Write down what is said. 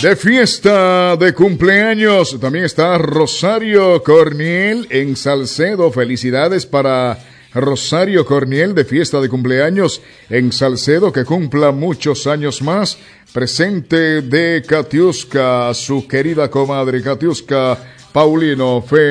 De fiesta de cumpleaños. También está Rosario Corniel en Salcedo. Felicidades para Rosario Corniel de fiesta de cumpleaños en Salcedo. Que cumpla muchos años más. Presente de Katiuska, su querida comadre Katiuska Paulino.